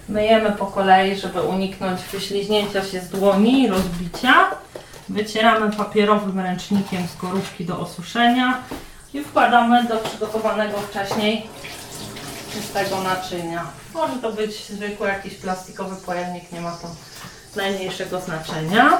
Myjemy po kolei, żeby uniknąć wyśliźnięcia się z dłoni i rozbicia. Wycieramy papierowym ręcznikiem skorupki do osuszenia i wkładamy do przygotowanego wcześniej czystego naczynia. Może to być zwykły jakiś plastikowy pojemnik, nie ma to najmniejszego znaczenia.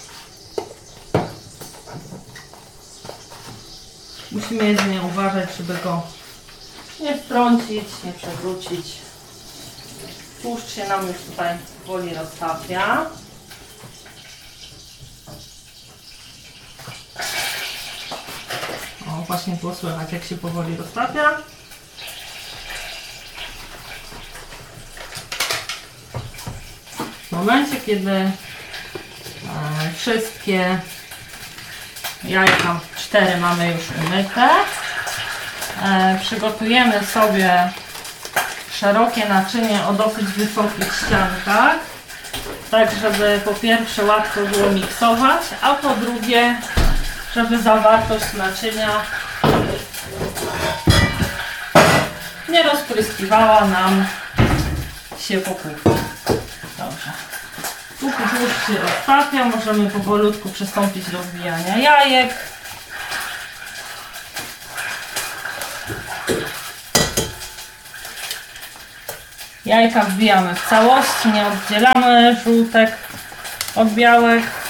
Musimy jedynie uważać, żeby go nie wtrącić, nie przewrócić. Tłuszcz się nam już tutaj powoli roztapia. O, właśnie było słychać, jak się powoli roztapia. W momencie, kiedy wszystkie jajka, 4 mamy już umyte, przygotujemy sobie szerokie naczynie o dosyć wysokich ściankach, tak żeby po pierwsze łatwo było miksować, a po drugie, żeby zawartość naczynia nie rozpryskiwała nam się po kuchni. Dobrze. Póki tłuszcz się roztapia, możemy powolutku przystąpić do wbijania jajek. Jajka wbijamy w całości, nie oddzielamy żółtek od białek.